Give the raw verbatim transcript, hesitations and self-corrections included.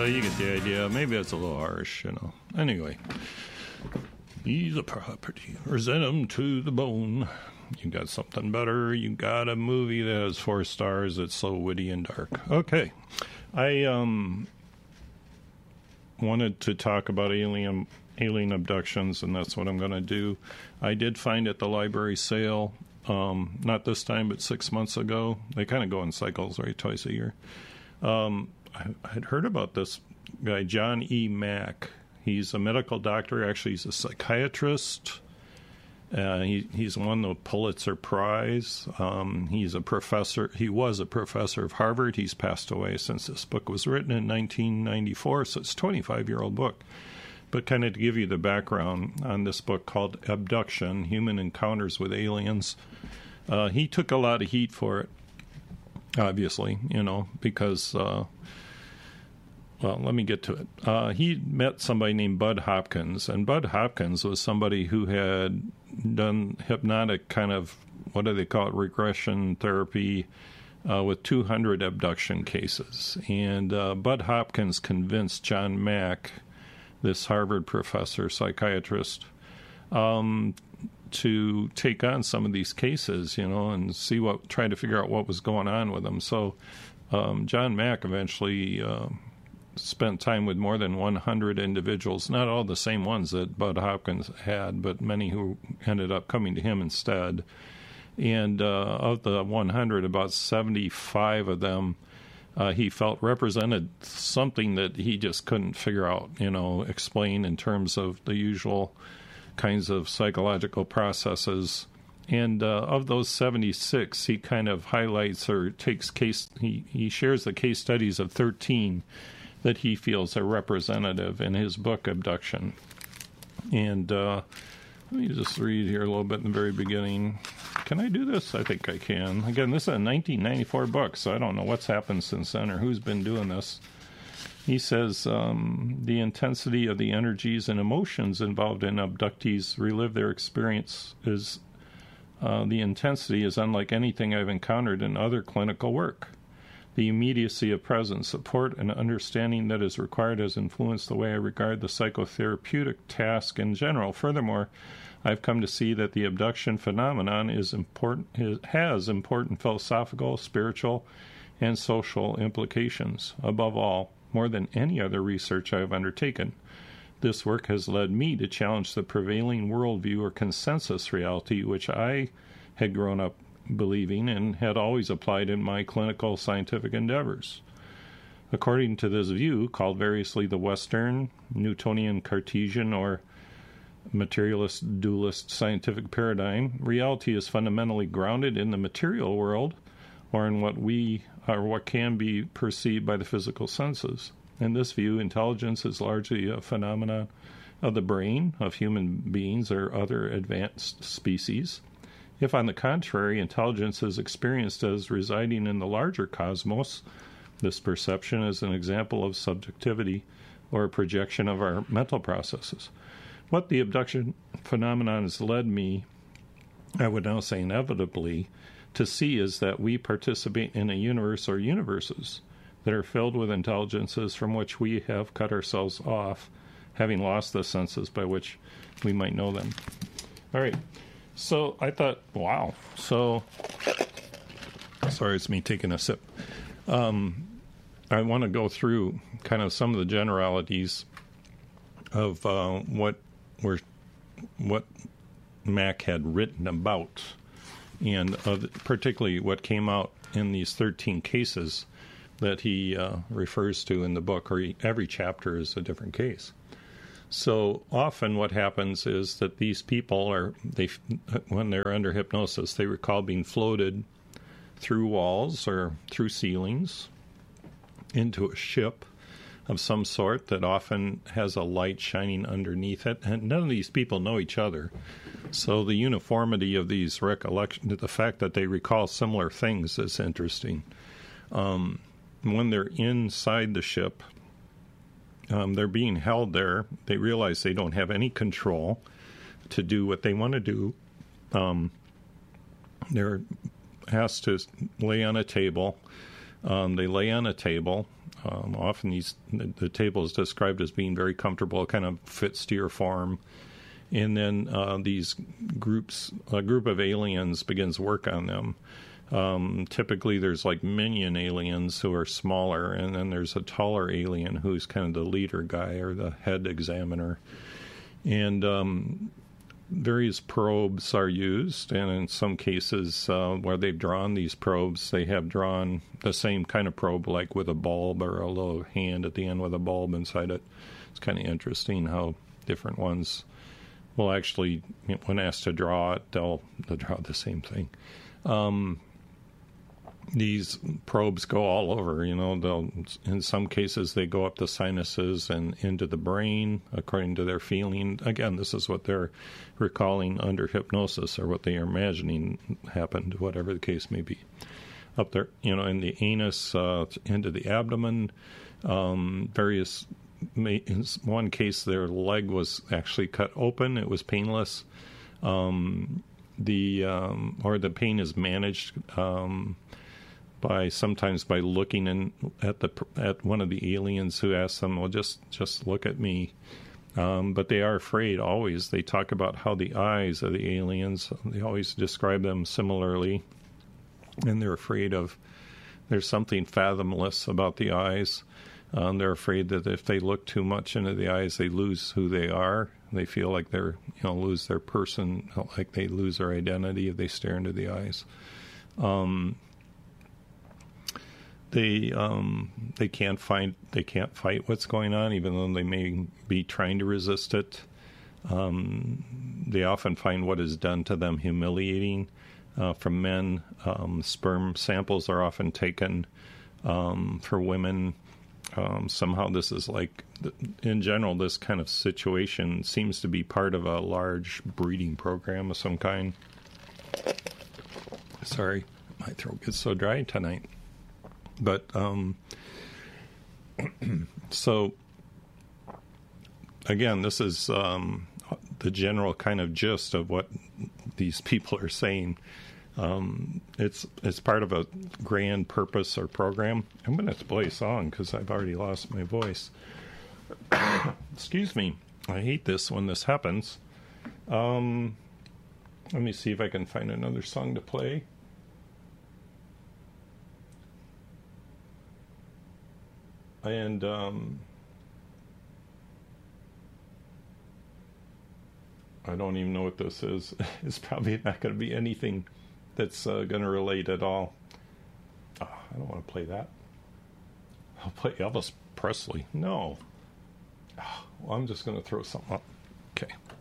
Uh, you get the idea. Maybe it's a little harsh, you know. Anyway, he's a property. Present him to the bone. You got something better. You got a movie that has four stars. It's so witty and dark. Okay. I um wanted to talk about alien alien abductions, and that's what I'm going to do. I did find at the library sale, um, not this time, but six months ago. They kind of go in cycles, right, twice a year. Um, I had heard about this guy, John E. Mack. He's a medical doctor. Actually, he's a psychiatrist. Uh, he, he's won the Pulitzer Prize. Um, he's a professor. He was a professor of Harvard. He's passed away since this book was written in nineteen ninety-four, so it's a twenty-five-year-old book. But kind of to give you the background on this book called Abduction, Human Encounters with Aliens, uh, he took a lot of heat for it, obviously, you know, because, uh, well, let me get to it. Uh, he met somebody named Bud Hopkins, and Bud Hopkins was somebody who had done hypnotic kind of, what do they call it, regression therapy uh, with two hundred abduction cases. And uh, Bud Hopkins convinced John Mack, this Harvard professor, psychiatrist, um, to take on some of these cases, you know, and see what, try to figure out what was going on with them. So um, John Mack eventually uh, spent time with more than one hundred individuals, not all the same ones that Bud Hopkins had, but many who ended up coming to him instead. And uh, of the one hundred, about seventy-five of them Uh, he felt represented something that he just couldn't figure out, you know, explain in terms of the usual kinds of psychological processes. And uh, of those seventy-six, he kind of highlights or takes case, he, he shares the case studies of thirteen that he feels are representative in his book, Abduction. And uh, let me just read here a little bit in the very beginning. Can I do this? I think I can. Again, this is a nineteen ninety-four book, so I don't know what's happened since then or who's been doing this. He says, um, the intensity of the energies and emotions involved in abductees relive their experience is, uh, the intensity is unlike anything I've encountered in other clinical work. The immediacy of presence, support, and understanding that is required has influenced the way I regard the psychotherapeutic task in general. Furthermore, I've come to see that the abduction phenomenon is important, is, has important philosophical, spiritual, and social implications. Above all, more than any other research I have undertaken, this work has led me to challenge the prevailing worldview or consensus reality which I had grown up believing and had always applied in my clinical scientific endeavors. According to this view, called variously the Western, Newtonian, Cartesian, or materialist, dualist scientific paradigm, reality is fundamentally grounded in the material world or in what we or what can be perceived by the physical senses. In this view, intelligence is largely a phenomenon of the brain of human beings or other advanced species. If, on the contrary, intelligence is experienced as residing in the larger cosmos, this perception is an example of subjectivity or a projection of our mental processes. What the abduction phenomenon has led me, I would now say inevitably, to see is that we participate in a universe or universes that are filled with intelligences from which we have cut ourselves off, having lost the senses by which we might know them. All right. So I thought, wow. So, sorry, it's me taking a sip. Um, I want to go through kind of some of the generalities of uh, what were what Mack had written about, and uh, particularly what came out in these thirteen cases that he uh, refers to in the book, or he, every chapter is a different case. So often what happens is that these people are, they, when they're under hypnosis, they recall being floated through walls or through ceilings into a ship of some sort that often has a light shining underneath it. And none of these people know each other. So the uniformity of these recollections, the fact that they recall similar things is interesting. Um, when they're inside the ship, Um, they're being held there. They realize they don't have any control to do what they want to do. Um, they're asked to lay on a table. Um, they lay on a table. Um, often these the, the table is described as being very comfortable, kind of fits to your form. And then uh, these groups, a group of aliens begins work on them. Um, typically, there's like minion aliens who are smaller, and then there's a taller alien who's kind of the leader guy or the head examiner. And um, various probes are used, and in some cases uh, where they've drawn these probes, they have drawn the same kind of probe, like with a bulb or a little hand at the end with a bulb inside it. It's kind of interesting how different ones will actually, when asked to draw it, they'll, they'll draw the same thing. Um, these probes go all over, you know, they'll, in some cases they go up the sinuses and into the brain according to their feeling. Again, this is what they're recalling under hypnosis, or what they are imagining happened, whatever the case may be. Up there, you know, in the anus, uh, into the abdomen, um, various, in one case their leg was actually cut open, it was painless. Um, the, um, or the pain is managed, um, by sometimes by looking in at the at one of the aliens who asks them, well, just just look at me. Um, but they are afraid always. They talk about how the eyes of the aliens, they always describe them similarly, and they're afraid of, there's something fathomless about the eyes. Um, they're afraid that if they look too much into the eyes, they lose who they are. They feel like they're, you know, lose their person, like they lose their identity if they stare into the eyes. Um, They um, they can't find they can't fight what's going on, even though they may be trying to resist it. Um, they often find what is done to them humiliating. Uh, from men, um, sperm samples are often taken. Um, for women, um, somehow this is like, in general, this kind of situation seems to be part of a large breeding program of some kind. Sorry, my throat gets so dry tonight. But, um, so, again, this is um, the general kind of gist of what these people are saying. Um, it's it's part of a grand purpose or program. I'm going to play a song because I've already lost my voice. Excuse me. I hate this when this happens. Um, let me see if I can find another song to play. And um, I don't even know what this is. It's probably not going to be anything that's uh, going to relate at all. Oh, I don't want to play that. I'll play Elvis Presley. No. Oh, well, I'm just going to throw something up. Okay.